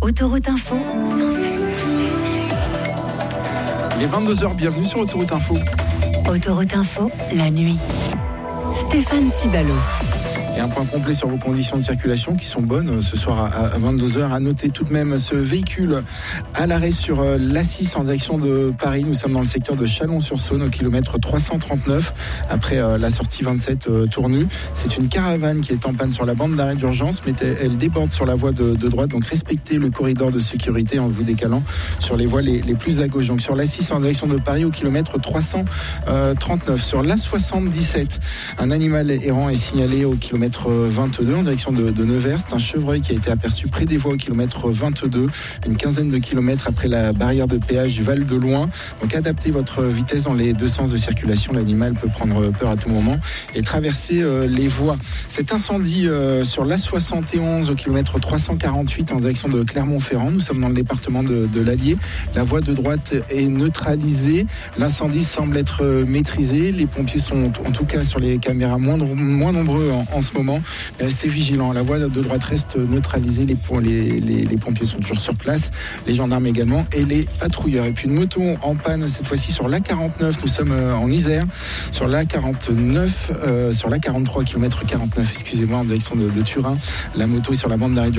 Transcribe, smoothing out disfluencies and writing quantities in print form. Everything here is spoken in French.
Autoroute Info. Il est 22h, bienvenue sur Autoroute Info. Autoroute Info, la nuit. Stéphane Cibalo. Et un point complet sur vos conditions de circulation qui sont bonnes ce soir à 22h. À noter tout de même ce véhicule à l'arrêt sur l'A6 en direction de Paris. Nous sommes dans le secteur de Chalon-sur-Saône au kilomètre 339 après la sortie 27 Tournus. C'est une caravane qui est en panne sur la bande d'arrêt d'urgence, mais elle déborde sur la voie de droite. Donc respectez le corridor de sécurité en vous décalant sur les voies les plus à gauche. Donc sur l'A6 en direction de Paris au kilomètre 339. Sur l'A77, un animal errant est signalé au kilomètre 22 en direction de Nevers. C'est un chevreuil qui a été aperçu près des voies au kilomètre 22, une quinzaine de kilomètres après la barrière de péage du Val de Loing. Donc adaptez votre vitesse dans les deux sens de circulation. L'animal peut prendre peur à tout moment et traverser les voies. Cet incendie sur l'A71 au kilomètre 348 en direction de Clermont-Ferrand. Nous sommes dans le département de l'Allier. La voie de droite est neutralisée. L'incendie semble être maîtrisé. Les pompiers sont en tout cas sur les caméras moins nombreux en ce moment. Restez vigilants. La voie de droite reste neutralisée. Les pompiers sont toujours sur place. Les gendarmes également et les patrouilleurs. Et puis une moto en panne cette fois-ci sur l'A49. Nous sommes en Isère. Sur l'A49, sur l'A43, kilomètre 49, excusez-moi, en direction de Turin. La moto est sur la bande d'arrêt